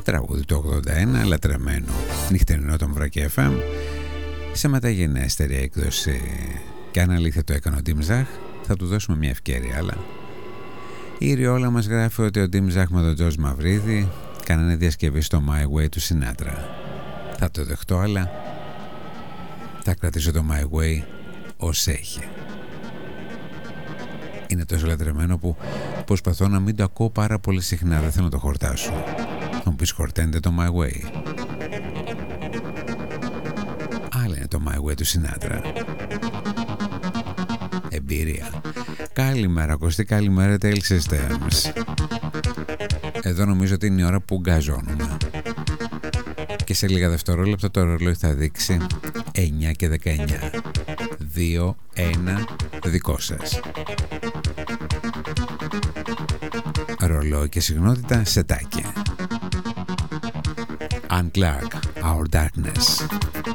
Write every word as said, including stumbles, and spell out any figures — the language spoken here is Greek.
Τραγούδι του ογδόντα ένα, λατρεμένο νυχτερινό των Βρακ εφ εμ, σε μεταγενέστερη έκδοση. Και αν αλήθεια το έκανε ο Dim Zach, θα του δώσουμε μια ευκαιρία. Αλλά η Ριόλα μας γράφει ότι ο Dim Zach με τον Τζορτζ Μαυρίδη κάνανε διασκευή στο My Way του Σινάτρα. Θα το δεχτώ, αλλά θα κρατήσω το My Way ως έχει. Είναι τόσο λατρεμένο που προσπαθώ να μην το ακούω πάρα πολύ συχνά. Δεν θέλω να το χορτάσω. Θα μου πεις, χορταίνεται το My Way. Άλλα είναι το My Way του Σινάτρα. Εμπειρία. Καλημέρα Κωστή, καλημέρα Tales Systems. Εδώ νομίζω ότι είναι η ώρα που γκαζώνουμε. Και σε λίγα δευτερόλεπτα το ρολόι θα δείξει εννιά και δεκαεννιά. δύο, ένα, δικό σας. Ρολόι και συχνότητα σετάκι. Unplug our darkness.